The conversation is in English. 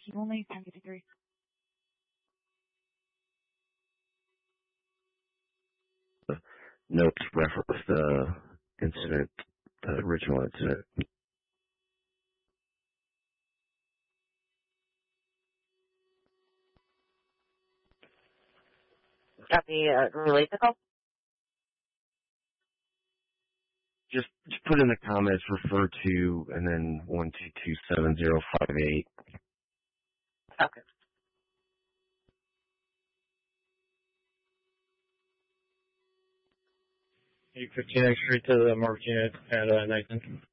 Team only, 1053. Notes reference the incident, the original incident. Copy, relate the call? Just put in the comments, refer to, and then 1227058. Okay. You 15 straight to the Mark unit at Nathan.